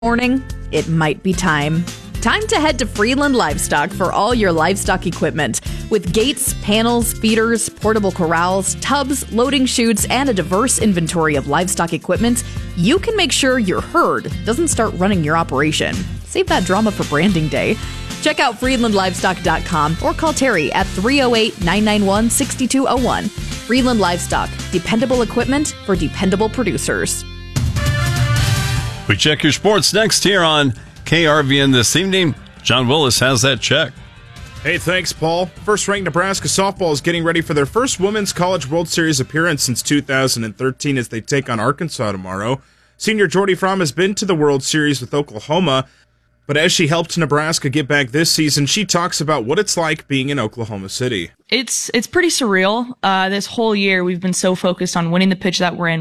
Morning, it might be time. Time to head to Freeland Livestock for all your livestock equipment. With gates, panels, feeders, portable corrals, tubs, loading chutes, and a diverse inventory of livestock equipment, you can make sure your herd doesn't start running your operation. Save that drama for branding day. Check out FreelandLivestock.com or call Terry at 308-991-6201. Freeland Livestock, dependable equipment for dependable producers. We check your sports next here on KRVN this evening. John Willis has that check. Hey, thanks, Paul. First-ranked Nebraska softball is getting ready for their first Women's College World Series appearance since 2013 as they take on Arkansas tomorrow. Senior Jordy Fromm has been to the World Series with Oklahoma, but as she helped Nebraska get back this season, she talks about what it's like being in Oklahoma City. It's pretty surreal. This whole year, we've been so focused on winning the pitch that we're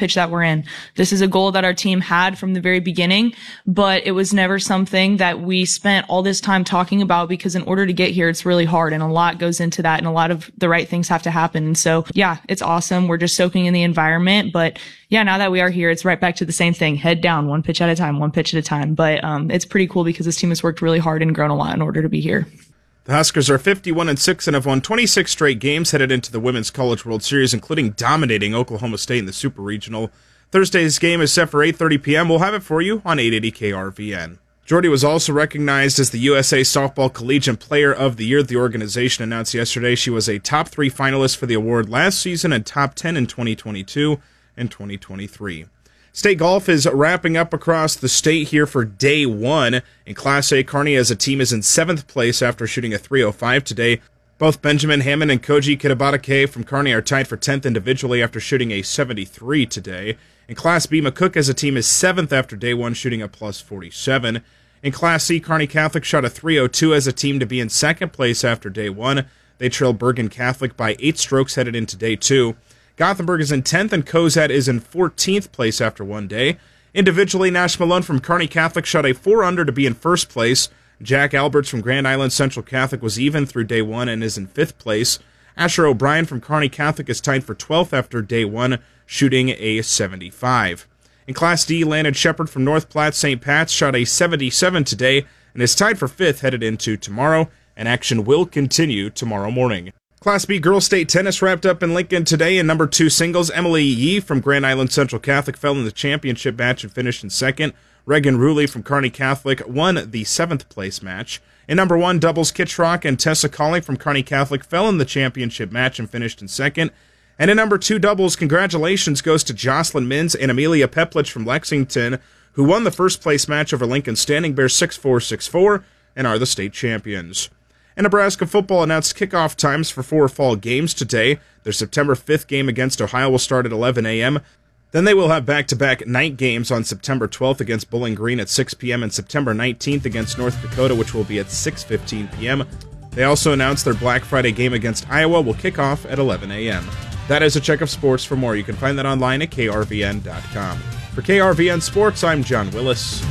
in. This is a goal that our team had from the very beginning, but it was never something that we spent all this time talking about because in order to get here, it's really hard and a lot goes into that and a lot of the right things have to happen. And so, yeah, it's awesome. We're just soaking in the environment. But yeah, now that we are here, it's right back to the same thing. Head down, one pitch at a time. But it's pretty cool because this team has worked really hard and grown a lot in order to be here. The Huskers are 51-6 and have won 26 straight games headed into the Women's College World Series, including dominating Oklahoma State in the Super Regional. Thursday's game is set for 8:30 p.m. We'll have it for you on 880 KRVN. Jordy was also recognized as the USA Softball Collegiate Player of the Year. The organization announced yesterday she was a top 3 finalist for the award last season and top 10 in 2022 and 2023. State golf is wrapping up across the state here for day one. In Class A, Kearney as a team is in 7th place after shooting a .305 today. Both Benjamin Hammond and Koji Kitabatake from Kearney are tied for 10th individually after shooting a .73 today. In Class B, McCook as a team is 7th after day one, shooting a +47. In Class C, Kearney Catholic shot a .302 as a team to be in 2nd place after day one. They trailed Bergen Catholic by 8 strokes headed into day 2. Gothenburg is in 10th and Cozad is in 14th place after one day. Individually, Nash Malone from Kearney Catholic shot a 4-under to be in 1st place. Jack Alberts from Grand Island Central Catholic was even through day 1 and is in 5th place. Asher O'Brien from Kearney Catholic is tied for 12th after day 1, shooting a .75. In Class D, Landon Shepard from North Platte St. Pat's shot a .77 today and is tied for 5th headed into tomorrow, and action will continue tomorrow morning. Class B Girls State Tennis wrapped up in Lincoln today in number 2 singles. Emily Yee from Grand Island Central Catholic fell in the championship match and finished in 2nd. Reagan Ruley from Kearney Catholic won the 7th place match. In number 1 doubles, Kitch Rock and Tessa Colley from Kearney Catholic fell in the championship match and finished in 2nd. And in number 2 doubles, congratulations goes to Jocelyn Mins and Amelia Peplich from Lexington, who won the 1st place match over Lincoln Standing Bears 6-4, 6-4, and are the state champions. And Nebraska football announced kickoff times for 4 fall games today. Their September 5th game against Ohio will start at 11 a.m. Then they will have back-to-back night games on September 12th against Bowling Green at 6 p.m. and September 19th against North Dakota, which will be at 6:15 p.m. They also announced their Black Friday game against Iowa will kick off at 11 a.m. That is a check of sports. For more, you can find that online at krvn.com. For KRVN Sports, I'm John Willis.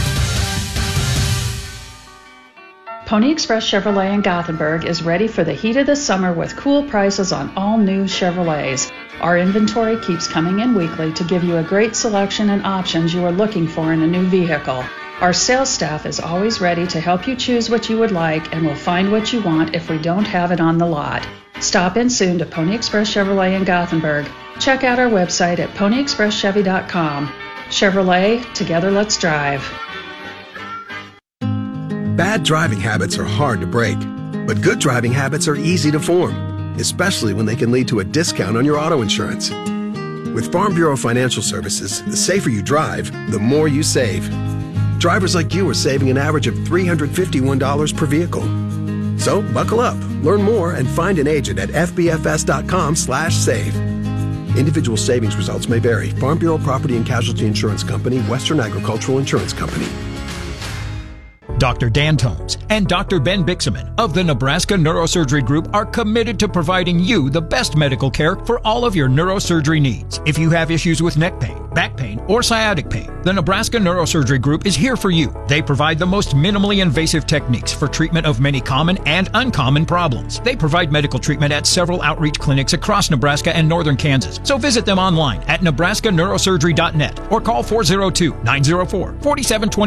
Pony Express Chevrolet in Gothenburg is ready for the heat of the summer with cool prices on all new Chevrolets. Our inventory keeps coming in weekly to give you a great selection and options you are looking for in a new vehicle. Our sales staff is always ready to help you choose what you would like and will find what you want if we don't have it on the lot. Stop in soon to Pony Express Chevrolet in Gothenburg. Check out our website at ponyexpresschevy.com. Chevrolet, together let's drive. Bad driving habits are hard to break, but good driving habits are easy to form, especially when they can lead to a discount on your auto insurance. With Farm Bureau Financial Services, the safer you drive, the more you save. Drivers like you are saving an average of $351 per vehicle. So buckle up, learn more, and find an agent at fbfs.com/save. Individual savings results may vary. Farm Bureau Property and Casualty Insurance Company, Western Agricultural Insurance Company. Dr. Dan Tomes and Dr. Ben Bixaman of the Nebraska Neurosurgery Group are committed to providing you the best medical care for all of your neurosurgery needs. If you have issues with neck pain, back pain, or sciatic pain, the Nebraska Neurosurgery Group is here for you. They provide the most minimally invasive techniques for treatment of many common and uncommon problems. They provide medical treatment at several outreach clinics across Nebraska and northern Kansas. So visit them online at nebraskaneurosurgery.net or call 402-904-4720.